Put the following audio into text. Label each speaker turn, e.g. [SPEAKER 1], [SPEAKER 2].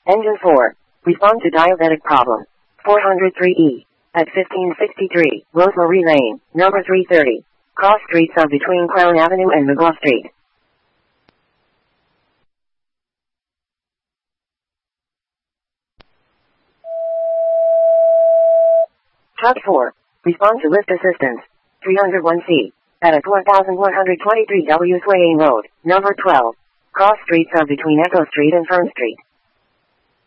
[SPEAKER 1] Engine 4. Respond to diabetic problem. 403E. At 1563, Rosemary Lane, number 330. Cross streets of between Crown Avenue and McGraw Street. Tug 4. Respond to lift assistance. 301C. At 1123 W. Swaying Road, number 12. Cross streets of between Echo Street and Fern Street.